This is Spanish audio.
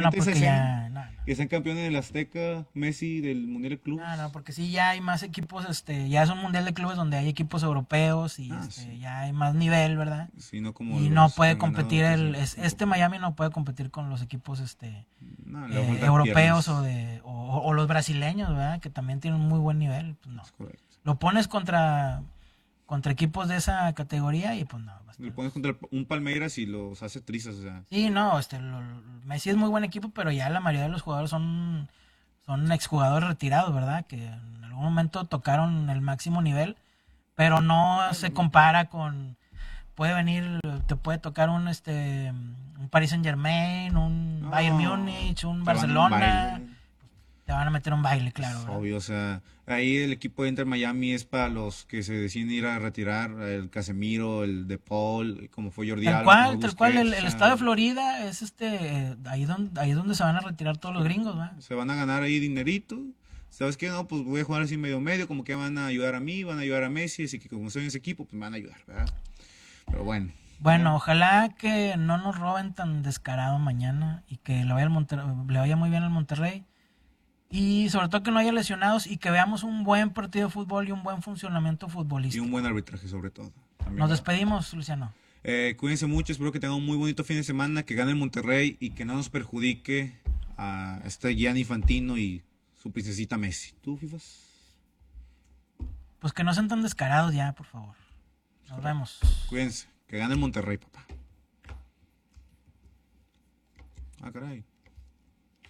no, metes a porque escena ya, no, no. que sean campeones del Azteca, Messi, del Mundial de No, no, Clubes. porque sí, ya hay más equipos, ya es un mundial de clubes donde hay equipos europeos y Ah, sí. ya hay más nivel, ¿verdad? Sí, no como Y no los que puede han ganado competir otros en, en este Copa. Miami no puede competir con los equipos No, le va a faltar europeos piernas. o los brasileños, ¿verdad? Que también tienen un muy buen nivel, pues no. Es correcto. Lo pones contra equipos de esa categoría y pues no, va a Le estar. pones contra un Palmeiras y los hace trizas, o sea. Sí, no, Messi es muy buen equipo, pero ya la mayoría de los jugadores son exjugadores retirados, ¿verdad? Que en algún momento tocaron el máximo nivel, pero no se compara con, puede venir, te puede tocar un Paris Saint Germain, un Bayern No, Múnich, un te van a un Barcelona, baile. te van a meter un baile, claro, Es ¿verdad? obvio, o sea, ahí el equipo de Inter Miami es para los que se deciden ir a retirar, el Casemiro, el De Paul, como fue Jordi Alba, como Tal cual, Busquets, o el estado sea, de Florida es ahí donde se van a retirar todos los gringos, ¿verdad? se van a ganar ahí dinerito. ¿Sabes qué? No, pues voy a jugar así medio medio, como que van a ayudar a mí, van a ayudar a Messi, así que como soy en ese equipo, pues me van a ayudar, ¿verdad? Pero bueno, ya. Bueno, ojalá que no nos roben tan descarado mañana y que le vaya muy bien al Monterrey. Y sobre todo que no haya lesionados y que veamos un buen partido de fútbol y un buen funcionamiento Y un futbolístico. buen arbitraje sobre todo, también, Nos ¿verdad? despedimos, Luciano. Cuídense mucho, espero que tengan un muy bonito fin de semana, que gane el Monterrey y que no nos perjudique a este Gianni Infantino y su princesita Messi. ¿Tú, Fifas? Pues que no sean tan descarados ya, por favor. Es Nos correcto. vemos. Cuídense, que gane el Monterrey, papá. Ah, caray.